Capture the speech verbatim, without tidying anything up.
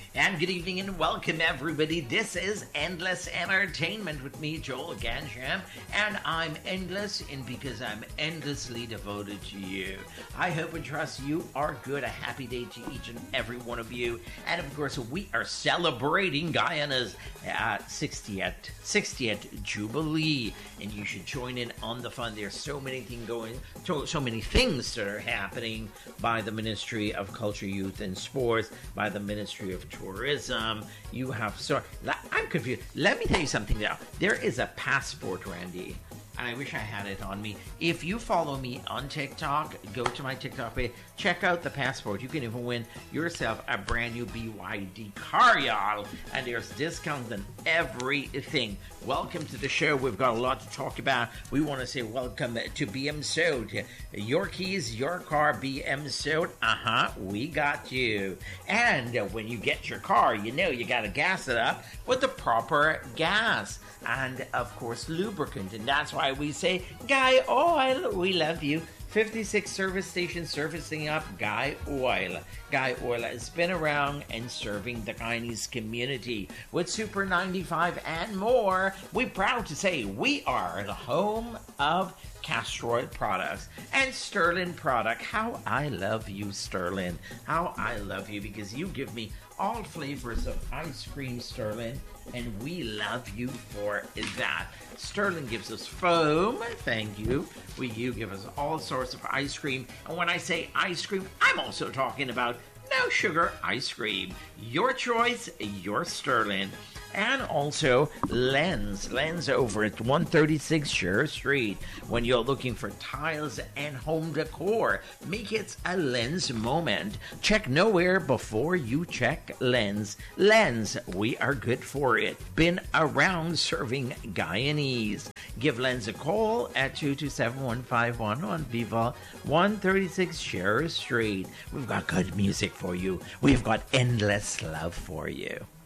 And good evening and welcome, everybody. This is Endless Entertainment with me, Joel Gansham, and I'm endless in because I'm endlessly devoted to you. I hope and trust you are good. A happy day to each and every one of you. And of course, we are celebrating Guyana's uh, sixtieth, sixtieth Jubilee, and you should join in on the fun. There's so many things going, so, so many things that are happening by the Ministry of Culture, Youth, and Sports, by the Ministry of Tourism. You have so I'm confused. Let me tell you something now. There is a passport, Randy, and I wish I had it on me. If you follow me on TikTok, go to my TikTok page, check out the passport. You can even win yourself a brand new B Y D car, y'all. And there's discounts on everything. Welcome to the show. We've got a lot to talk about. We want to say welcome to B M Sode. Your keys, your car, B M Sode. Uh-huh, we got you. And when you get your car, you know you got to gas it up with the proper gas. And, of course, lubricant. And that's why we say, Guy Oil, we love you. fifty-six service stations servicing up Guy Oil. Guy Oil has been around and serving the Guyanese community with Super ninety-five and more. We're proud to say we are the home of Castroid products and Sterling product. How I love you, Sterling. How I love you, because you give me all flavors of ice cream, Sterling, and we love you for that. Sterling gives us foam, thank you. We, you give us all sorts of ice cream. And when I say ice cream, I'm also talking about no sugar ice cream. Your choice, your Sterling. And also Lens, Lens over at one thirty-six Sher Street. When you're looking for tiles and home decor, make it a Lens moment. Check nowhere before you check Lens. Lens, we are good for it. Been around serving Guyanese. Give Lens a call at two two seven, one five one on Viva one thirty-six Sher Street. We've got good music for you. We've got endless love for you.